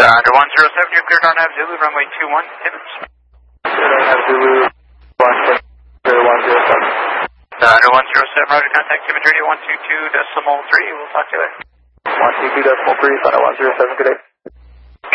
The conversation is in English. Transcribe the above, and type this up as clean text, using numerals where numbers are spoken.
Under 107, you're cleared on Zulu, runway 21, Tibbets. Zulu, 107. Under 107, roger, contact Tibbets Radio 122.3, we'll talk to you later. 122.3, Thunder 107, good day.